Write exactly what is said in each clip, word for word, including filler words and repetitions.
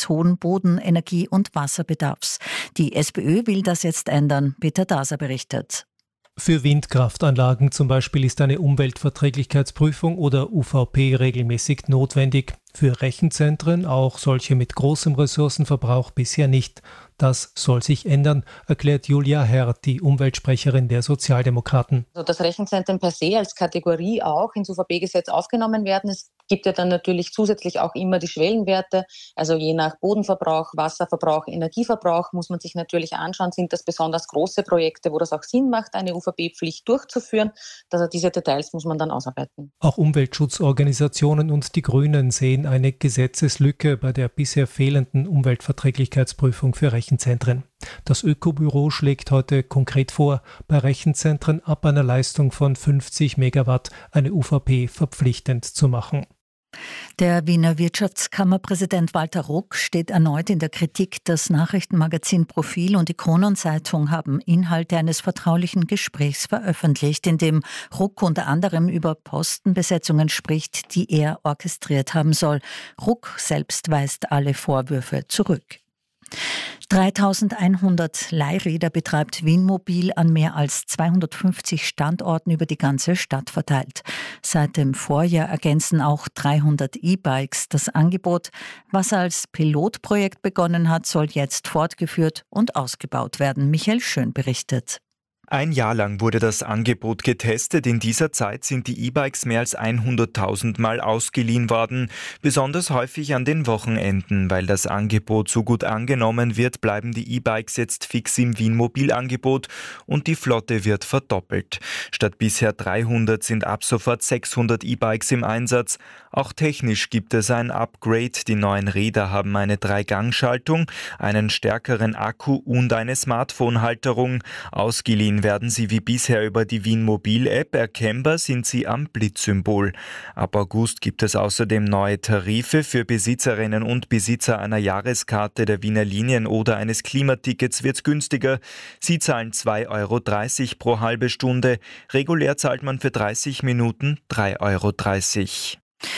des hohen Boden-, Energie- und Wasserbedarfs. Die SPÖ will das jetzt ändern. Peter Daser berichtet. Für Windkraftanlagen zum Beispiel ist eine Umweltverträglichkeitsprüfung oder U V P regelmäßig notwendig. Für Rechenzentren, auch solche mit großem Ressourcenverbrauch, bisher nicht. Das soll sich ändern, erklärt Julia Herr, die Umweltsprecherin der Sozialdemokraten. Also dass Rechenzentren per se als Kategorie auch ins U V P-Gesetz aufgenommen werden. Es gibt ja dann natürlich zusätzlich auch immer die Schwellenwerte. Also je nach Bodenverbrauch, Wasserverbrauch, Energieverbrauch muss man sich natürlich anschauen, sind das besonders große Projekte, wo das auch Sinn macht, eine U V P-Pflicht durchzuführen. Also diese Details muss man dann ausarbeiten. Auch Umweltschutzorganisationen und die Grünen sehen eine Gesetzeslücke bei der bisher fehlenden Umweltverträglichkeitsprüfung für Rechenzentren. Das Ökobüro schlägt heute konkret vor, bei Rechenzentren ab einer Leistung von fünfzig Megawatt eine U V P verpflichtend zu machen. Der Wiener Wirtschaftskammerpräsident Walter Ruck steht erneut in der Kritik. Das Nachrichtenmagazin Profil und die Kronenzeitung haben Inhalte eines vertraulichen Gesprächs veröffentlicht, in dem Ruck unter anderem über Postenbesetzungen spricht, die er orchestriert haben soll. Ruck selbst weist alle Vorwürfe zurück. dreitausendeinhundert Leihräder betreibt Wien Mobil an mehr als zweihundertfünfzig Standorten über die ganze Stadt verteilt. Seit dem Vorjahr ergänzen auch dreihundert E-Bikes das Angebot. Was als Pilotprojekt begonnen hat, soll jetzt fortgeführt und ausgebaut werden. Michael Schön berichtet. Ein Jahr lang wurde das Angebot getestet. In dieser Zeit sind die E-Bikes mehr als hunderttausend Mal ausgeliehen worden. Besonders häufig an den Wochenenden. Weil das Angebot so gut angenommen wird, bleiben die E-Bikes jetzt fix im Wien-Mobil-Angebot und die Flotte wird verdoppelt. Statt bisher dreihundert sind ab sofort sechshundert E-Bikes im Einsatz. Auch technisch gibt es ein Upgrade. Die neuen Räder haben eine Drei-Gang-Schaltung, einen stärkeren Akku und eine Smartphone-Halterung. Ausgeliehen werden sie wie bisher über die Wien Mobil App. Erkennbar sind sie am Blitzsymbol. Ab August gibt es außerdem neue Tarife für Besitzerinnen und Besitzer einer Jahreskarte der Wiener Linien oder eines Klimatickets wird's günstiger. Sie zahlen zwei Euro dreißig pro halbe Stunde. Regulär zahlt man für dreißig Minuten drei Euro dreißig.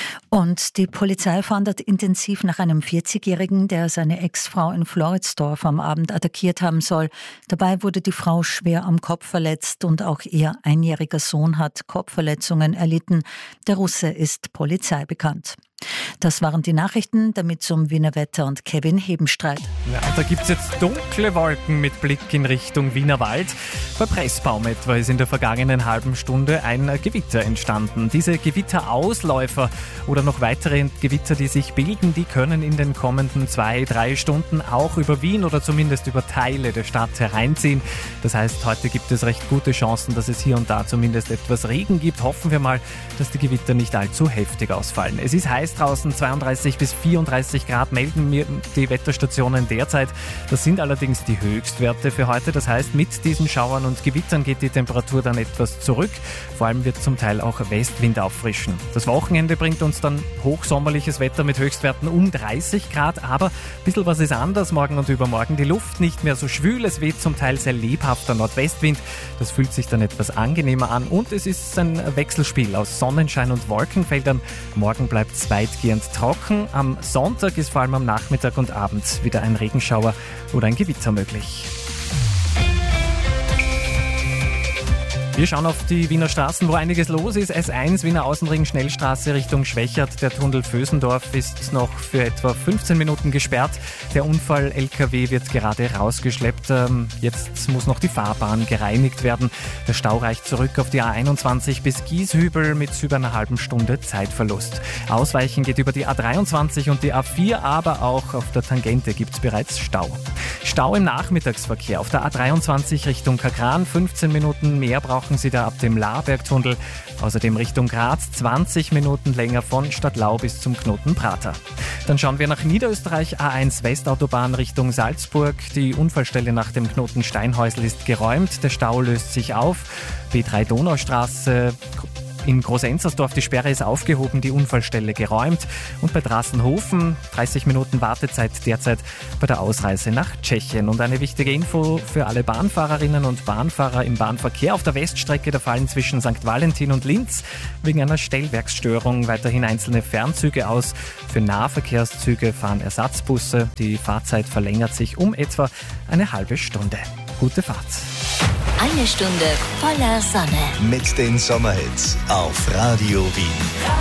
Und die Polizei fahndet intensiv nach einem vierzigjährigen, der seine Ex-Frau in Floridsdorf am Abend attackiert haben soll. Dabei wurde die Frau schwer am Kopf verletzt und auch ihr einjähriger Sohn hat Kopfverletzungen erlitten. Der Russe ist Polizei bekannt. Das waren die Nachrichten, damit zum Wiener Wetter und Kevin Hebenstreit. Ja, da gibt es jetzt dunkle Wolken mit Blick in Richtung Wienerwald. Bei Pressbaum etwa ist in der vergangenen halben Stunde ein Gewitter entstanden. Diese Gewitterausläufer oder noch weitere Gewitter, die sich bilden, die können in den kommenden zwei, drei Stunden auch über Wien oder zumindest über Teile der Stadt hereinziehen. Das heißt, heute gibt es recht gute Chancen, dass es hier und da zumindest etwas Regen gibt. Hoffen wir mal, dass die Gewitter nicht allzu heftig ausfallen. Es ist heiß draußen, zweiunddreißig bis vierunddreißig Grad melden mir die Wetterstationen derzeit. Das sind allerdings die Höchstwerte für heute. Das heißt, mit diesen Schauern und Gewittern geht die Temperatur dann etwas zurück. Vor allem wird zum Teil auch Westwind auffrischen. Das Wochenende bringt uns dann hochsommerliches Wetter mit Höchstwerten um dreißig Grad. Aber ein bisschen was ist anders morgen und übermorgen. Die Luft nicht mehr so schwül. Es weht zum Teil sehr lebhafter Nordwestwind. Das fühlt sich dann etwas angenehmer an. Und es ist ein Wechselspiel aus Sonnenschein und Wolkenfeldern. Morgen bleibt es weitgehend trocken. Am Sonntag ist vor allem am Nachmittag und Abend wieder ein Regenschauer oder ein Gewitter möglich. Wir schauen auf die Wiener Straßen, wo einiges los ist. S eins, Wiener Außenring, Schnellstraße Richtung Schwächert. Der Tunnel Vösendorf ist noch für etwa fünfzehn Minuten gesperrt. Der Unfall-L K W wird gerade rausgeschleppt. Jetzt muss noch die Fahrbahn gereinigt werden. Der Stau reicht zurück auf die A einundzwanzig bis Gieshübel mit über einer halben Stunde Zeitverlust. Ausweichen geht über die A dreiundzwanzig und die A vier, aber auch auf der Tangente gibt es bereits Stau. Stau im Nachmittagsverkehr auf der A dreiundzwanzig Richtung Kakran. fünfzehn Minuten mehr brauchen Sie da ab dem Laarbergtunnel. Außerdem Richtung Graz zwanzig Minuten länger von Stadtlau bis zum Knoten Prater. Dann schauen wir nach Niederösterreich. A eins Westautobahn Richtung Salzburg. Die Unfallstelle nach dem Knoten Steinhäusl ist geräumt. Der Stau löst sich auf. B drei Donaustraße In Groß-Enzersdorf, die Sperre ist aufgehoben, die Unfallstelle geräumt. Und bei Drassenhofen dreißig Minuten Wartezeit derzeit bei der Ausreise nach Tschechien. Und eine wichtige Info für alle Bahnfahrerinnen und Bahnfahrer im Bahnverkehr. Auf der Weststrecke, da fallen zwischen Sankt Valentin und Linz wegen einer Stellwerksstörung weiterhin einzelne Fernzüge aus. Für Nahverkehrszüge fahren Ersatzbusse. Die Fahrzeit verlängert sich um etwa eine halbe Stunde. Gute Fahrt. Eine Stunde voller Sonne. Mit den Sommerhits auf Radio Wien.